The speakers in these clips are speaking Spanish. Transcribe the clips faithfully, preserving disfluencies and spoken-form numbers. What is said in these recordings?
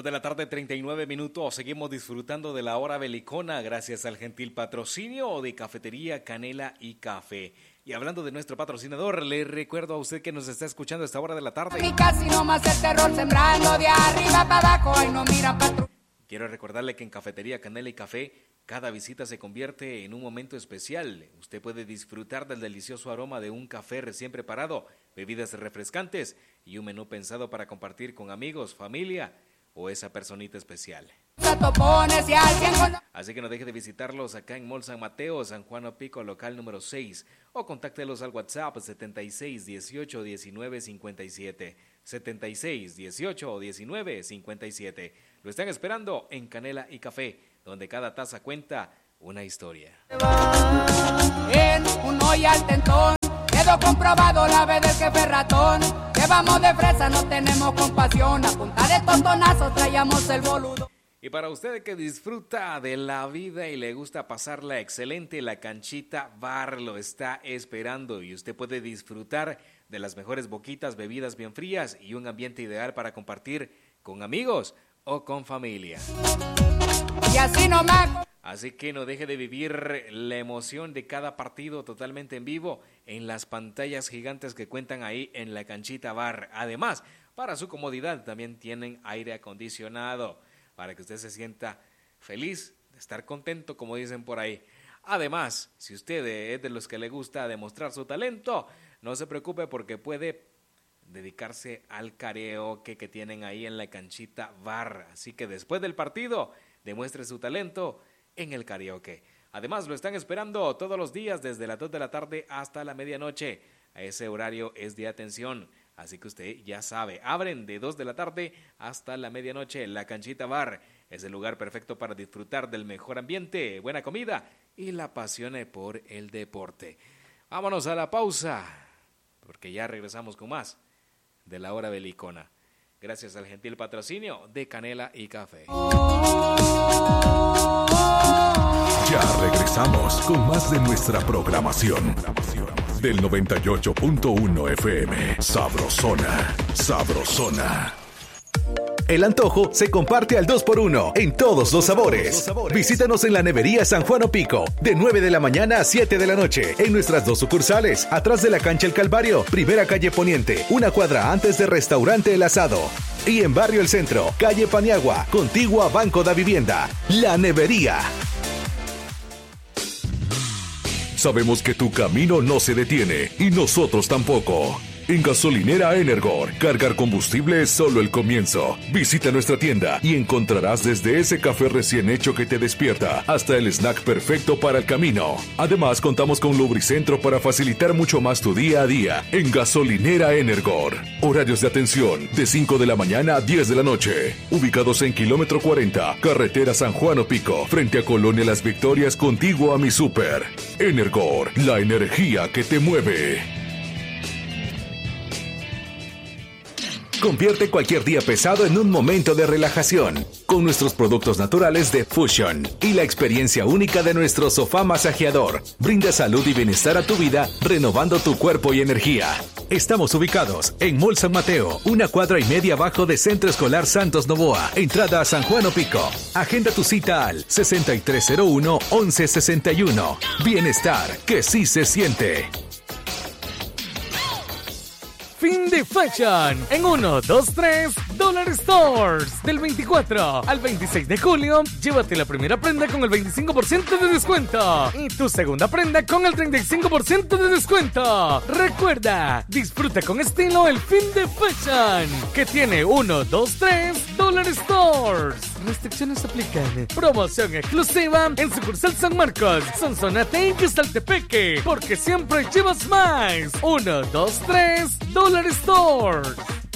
Dos de la tarde, treinta y nueve minutos. Seguimos disfrutando de la hora belicona gracias al gentil patrocinio de Cafetería Canela y Café. Y hablando de nuestro patrocinador, le recuerdo a usted que nos está escuchando a esta hora de la tarde. Y casi nomás el terror sembrando de arriba para abajo y no mira para. Quiero recordarle que en Cafetería Canela y Café cada visita se convierte en un momento especial. Usted puede disfrutar del delicioso aroma de un café recién preparado, bebidas refrescantes y un menú pensado para compartir con amigos, familia o esa personita especial. Así que no deje de visitarlos acá en Mall San Mateo, San Juan Opico, local número seis, o contáctelos al WhatsApp setenta y seis dieciocho diecinueve cincuenta y siete, setenta y seis dieciocho diecinueve cincuenta y siete. Lo están esperando en Canela y Café, donde cada taza cuenta una historia. En un hoy al tentón, quedó comprobado la vez del jefe ratón. Que vamos de fresa, no tenemos compasión. A punta de tostonazo traíamos el boludo. Y para usted que disfruta de la vida y le gusta pasarla excelente, la Canchita Bar lo está esperando. Y usted puede disfrutar de las mejores boquitas, bebidas bien frías y un ambiente ideal para compartir con amigos o con familia. Y así nomás. Así que no deje de vivir la emoción de cada partido totalmente en vivo en las pantallas gigantes que cuentan ahí en la Canchita Bar. Además, para su comodidad también tienen aire acondicionado para que usted se sienta feliz de estar contento, como dicen por ahí. Además, si usted es de los que le gusta demostrar su talento, no se preocupe porque puede dedicarse al karaoke que tienen ahí en la Canchita Bar. Así que después del partido, demuestre su talento en el karaoke. Además, lo están esperando todos los días desde las dos de la tarde hasta la medianoche. A ese horario es de atención, así que usted ya sabe, abren de dos de la tarde hasta la medianoche. La Canchita Bar es el lugar perfecto para disfrutar del mejor ambiente, buena comida y la pasión por el deporte. Vámonos a la pausa, porque ya regresamos con más de la hora belicona. Gracias al gentil patrocinio de Canela y Café. Ya regresamos con más de nuestra programación del noventa y ocho punto uno F M. Sabrosona, sabrosona. El antojo se comparte al dos por uno en todos los sabores. Visítanos en la Nevería San Juan Opico, de nueve de la mañana a siete de la noche, en nuestras dos sucursales, atrás de la cancha El Calvario, primera calle Poniente, una cuadra antes de Restaurante El Asado. Y en Barrio El Centro, calle Paniagua, contigua a Banco da Vivienda. La Nevería. Sabemos que tu camino no se detiene y nosotros tampoco. En Gasolinera Energor, cargar combustible es solo el comienzo. Visita nuestra tienda y encontrarás desde ese café recién hecho que te despierta hasta el snack perfecto para el camino. Además, contamos con Lubricentro para facilitar mucho más tu día a día. En Gasolinera Energor, horarios de atención de cinco de la mañana a diez de la noche. Ubicados en kilómetro cuarenta, carretera San Juan Opico, frente a Colonia Las Victorias, contiguo a mi súper. Energor, la energía que te mueve. Convierte cualquier día pesado en un momento de relajación con nuestros productos naturales de Fusion y la experiencia única de nuestro sofá masajeador. Brinda salud y bienestar a tu vida, renovando tu cuerpo y energía. Estamos ubicados en Mall San Mateo, una cuadra y media abajo de Centro Escolar Santos Novoa, entrada a San Juan Opico. Agenda tu cita al sesenta y tres cero uno, once sesenta y uno. Bienestar que sí se siente. Fin de Fashion en uno, dos, tres Dollar Stores. Del veinticuatro al veintiséis de julio, llévate la primera prenda con el veinticinco por ciento de descuento y tu segunda prenda con el treinta y cinco por ciento de descuento. Recuerda, disfruta con estilo el Fin de Fashion, que tiene uno, dos, tres Dollar Stores. Restricciones aplican. Promoción exclusiva en sucursal San Marcos, Sonsonate y Quezaltepeque, porque siempre llevas más. uno, dos, tres Dollar Stores.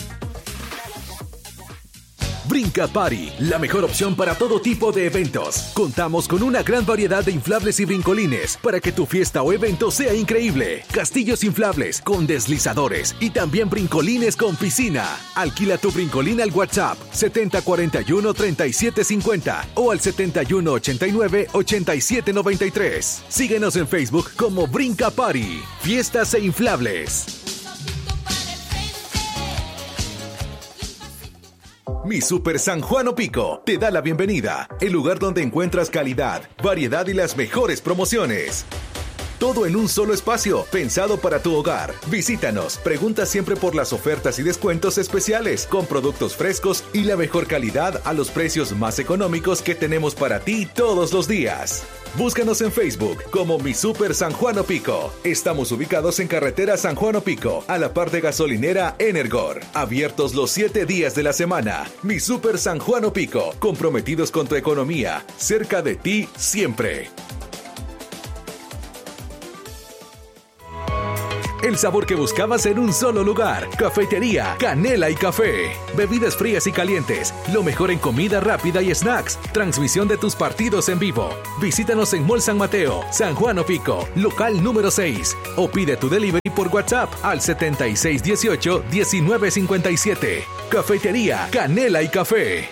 Brinca Party, la mejor opción para todo tipo de eventos. Contamos con una gran variedad de inflables y brincolines para que tu fiesta o evento sea increíble. Castillos inflables con deslizadores y también brincolines con piscina. Alquila tu brincolín al WhatsApp setenta cuarenta y uno, treinta y siete cincuenta o al setenta y uno, ochenta y nueve, ochenta y siete noventa y tres. Síguenos en Facebook como Brinca Party, fiestas e inflables. Mi Super San Juan Opico te da la bienvenida, el lugar donde encuentras calidad, variedad y las mejores promociones. Todo en un solo espacio, pensado para tu hogar. Visítanos, pregunta siempre por las ofertas y descuentos especiales, con productos frescos y la mejor calidad a los precios más económicos que tenemos para ti todos los días. Búscanos en Facebook como Mi Super San Juan Opico. Estamos ubicados en carretera San Juan Opico, a la par de gasolinera Energor. Abiertos los siete días de la semana. Mi Super San Juan Opico, comprometidos con tu economía, cerca de ti siempre. El sabor que buscabas en un solo lugar. Cafetería Canela y Café. Bebidas frías y calientes. Lo mejor en comida rápida y snacks. Transmisión de tus partidos en vivo. Visítanos en Mall San Mateo, San Juan Opico, local número seis. O pide tu delivery por WhatsApp al setenta y seis dieciocho diecinueve cincuenta y siete. Cafetería Canela y Café.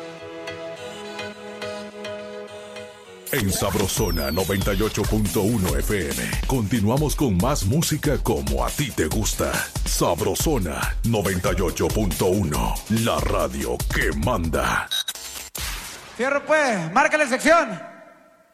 En Sabrosona noventa y ocho punto uno F M. Continuamos con más música como a ti te gusta. Sabrosona noventa y ocho punto uno. La radio que manda. Fierro pues, márcale sección.